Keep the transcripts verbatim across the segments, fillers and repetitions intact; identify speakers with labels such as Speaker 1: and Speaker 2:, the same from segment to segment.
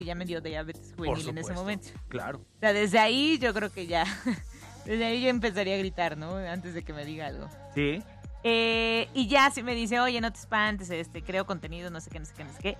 Speaker 1: ya me dio diabetes juvenil en ese momento.
Speaker 2: Claro.
Speaker 1: O sea, desde ahí yo creo que ya, desde ahí yo empezaría a gritar, ¿no? Antes de que me diga algo.
Speaker 2: Sí.
Speaker 1: Eh, y ya si me dice, oye, no te espantes, este, creo contenido, no sé qué, no sé qué, no sé qué.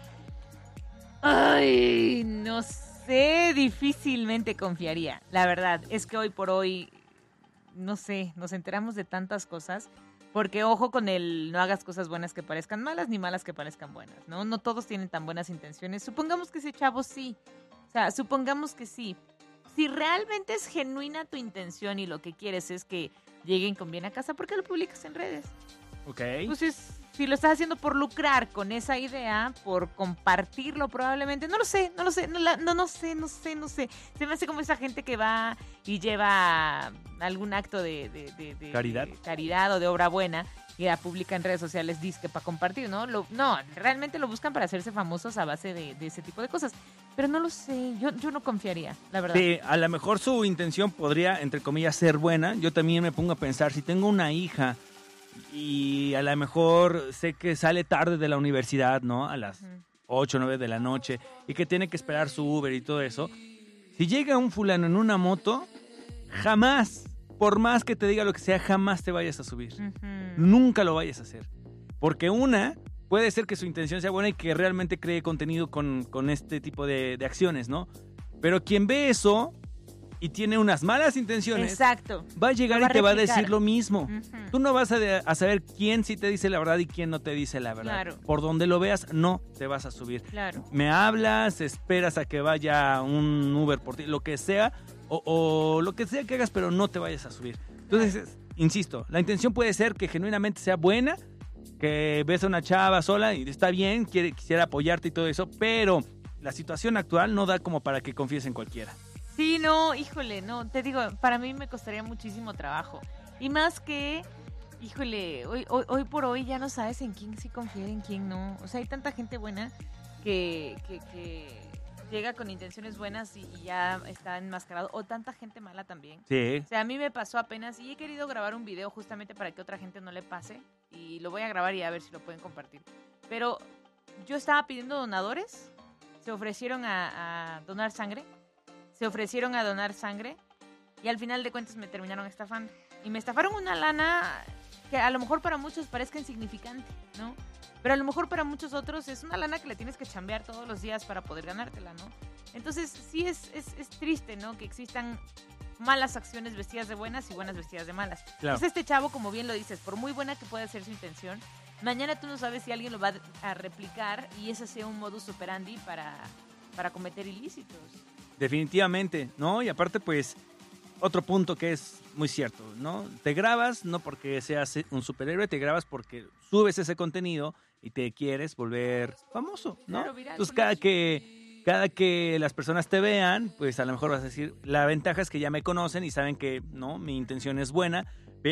Speaker 1: Ay, no sé, difícilmente confiaría. La verdad, es que hoy por hoy, no sé, nos enteramos de tantas cosas. Porque ojo con el no hagas cosas buenas que parezcan malas, ni malas que parezcan buenas, ¿no? No todos tienen tan buenas intenciones. Supongamos que ese chavo sí. O sea, supongamos que sí. Si realmente es genuina tu intención y lo que quieres es que lleguen con bien a casa, ¿por qué lo publicas en redes?
Speaker 2: Ok.
Speaker 1: Entonces, si lo estás haciendo por lucrar con esa idea, por compartirlo probablemente, no lo sé, no lo sé, no, la, no, no sé, no sé, no sé. Se me hace como esa gente que va y lleva algún acto de, de, de, de
Speaker 2: caridad.
Speaker 1: de caridad o de obra buena y la publica en redes sociales, disque para compartir, ¿no? Lo, no, realmente lo buscan para hacerse famosos a base de, de ese tipo de cosas. Pero no lo sé, yo, yo no confiaría, la verdad.
Speaker 2: Sí, a lo mejor su intención podría, entre comillas, ser buena. Yo también me pongo a pensar, si tengo una hija y a lo mejor sé que sale tarde de la universidad, ¿no? A las ocho o nueve de la noche y que tiene que esperar su Uber y todo eso. Si llega un fulano en una moto, jamás, por más que te diga lo que sea, jamás te vayas a subir. Uh-huh. Nunca lo vayas a hacer. Porque una, puede ser que su intención sea buena y que realmente cree contenido con, con este tipo de, de acciones, ¿no? Pero quien ve eso y tiene unas malas intenciones,
Speaker 1: exacto,
Speaker 2: va a llegar
Speaker 1: va
Speaker 2: y te
Speaker 1: a
Speaker 2: va a decir lo mismo.
Speaker 1: Uh-huh.
Speaker 2: Tú no vas a, de, a saber quién sí te dice la verdad y quién no te dice la verdad.
Speaker 1: Claro.
Speaker 2: Por donde lo veas, no te vas a subir.
Speaker 1: Claro.
Speaker 2: Me hablas, esperas a que vaya un Uber por ti, lo que sea, o, o lo que sea que hagas, pero no te vayas a subir. Entonces, claro. Insisto, la intención puede ser que genuinamente sea buena, que ves a una chava sola y está bien, quiere, quisiera apoyarte y todo eso, pero la situación actual no da como para que confíes en cualquiera.
Speaker 1: Sí, no, híjole, no, te digo, para mí me costaría muchísimo trabajo. Y más que, híjole, hoy, hoy, hoy por hoy ya no sabes en quién sí confiar, en quién no. O sea, hay tanta gente buena que, que, que llega con intenciones buenas y, y ya está enmascarado. O tanta gente mala también.
Speaker 2: Sí.
Speaker 1: O sea, a mí me pasó apenas y he querido grabar un video justamente para que otra gente no le pase. Y lo voy a grabar y a ver si lo pueden compartir. Pero yo estaba pidiendo donadores, se ofrecieron a, a donar sangre. Se ofrecieron a donar sangre y al final de cuentas me terminaron estafando. Y me estafaron una lana que a lo mejor para muchos parezca insignificante, ¿no? Pero a lo mejor para muchos otros es una lana que le tienes que chambear todos los días para poder ganártela, ¿no? Entonces sí es, es, es triste, ¿no? Que existan malas acciones vestidas de buenas y buenas vestidas de malas.
Speaker 2: Claro.
Speaker 1: Entonces este chavo, como bien lo dices, por muy buena que pueda ser su intención, mañana tú no sabes si alguien lo va a replicar y ese sea un modus operandi para, para cometer ilícitos.
Speaker 2: Definitivamente, ¿no? Y aparte, pues, otro punto que es muy cierto, ¿no? Te grabas no porque seas un superhéroe, te grabas porque subes ese contenido y te quieres volver famoso, ¿no?
Speaker 1: Claro, viral,
Speaker 2: Entonces, cada que, cada que las personas te vean, pues a lo mejor vas a decir, la ventaja es que ya me conocen y saben que, ¿no? Mi intención es buena,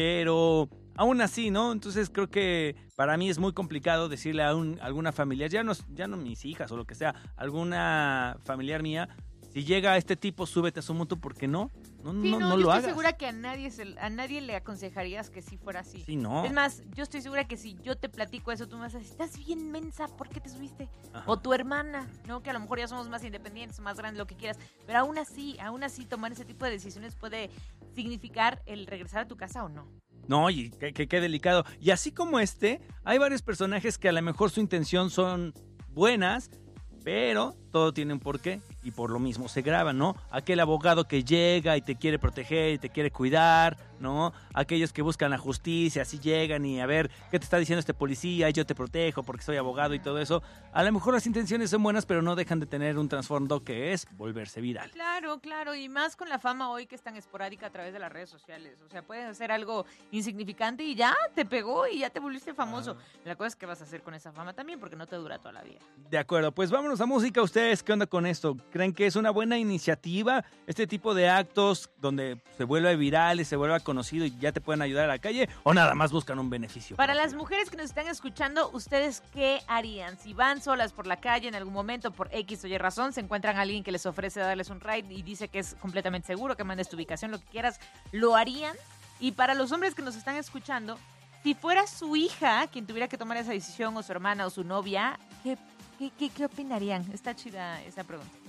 Speaker 2: pero aún así, ¿no? Entonces creo que para mí es muy complicado decirle a, un, a alguna familiar, ya no, ya no mis hijas o lo que sea, alguna familiar mía, si llega este tipo, súbete a su moto, porque no, no,
Speaker 1: sí,
Speaker 2: no,
Speaker 1: no,
Speaker 2: no
Speaker 1: yo
Speaker 2: lo
Speaker 1: estoy
Speaker 2: hagas.
Speaker 1: segura que a nadie, se, a nadie le aconsejarías que sí fuera así.
Speaker 2: Sí, no.
Speaker 1: Es más, yo estoy segura que si yo te platico eso, tú me vas a decir, estás bien mensa, ¿por qué te subiste?
Speaker 2: Ajá.
Speaker 1: O tu hermana, ¿no? Que a lo mejor ya somos más independientes, más grandes, lo que quieras. Pero aún así, aún así, tomar ese tipo de decisiones puede significar el regresar a tu casa o no.
Speaker 2: No, y qué, qué, qué delicado. Y así como este, hay varios personajes que a lo mejor su intención son buenas, pero todo tiene un porqué y por lo mismo se graba, ¿no? Aquel abogado que llega y te quiere proteger y te quiere cuidar, ¿no? Aquellos que buscan la justicia, así llegan y a ver, ¿qué te está diciendo este policía? Yo te protejo porque soy abogado y todo eso. A lo mejor las intenciones son buenas, pero no dejan de tener un trasfondo que es volverse viral.
Speaker 1: Claro, claro, y más con la fama hoy que es tan esporádica a través de las redes sociales. O sea, puedes hacer algo insignificante y ya te pegó y ya te volviste famoso. Ah. La cosa es que vas a hacer con esa fama también porque no te dura toda la vida.
Speaker 2: De acuerdo, pues vámonos a música. ¿Ustedes qué onda con esto? ¿Creen que es una buena iniciativa este tipo de actos donde se vuelve viral y se vuelve conocido y ya te pueden ayudar a la calle o nada más buscan un beneficio?
Speaker 1: Para las mujeres que nos están escuchando, ¿ustedes qué harían? Si van solas por la calle en algún momento por X o Y razón, se encuentran a alguien que les ofrece darles un ride y dice que es completamente seguro, que mandes tu ubicación, lo que quieras, ¿lo harían? Y para los hombres que nos están escuchando, si fuera su hija quien tuviera que tomar esa decisión o su hermana o su novia, ¿qué ¿Qué, qué, ¿Qué opinarían? Está chida esa pregunta.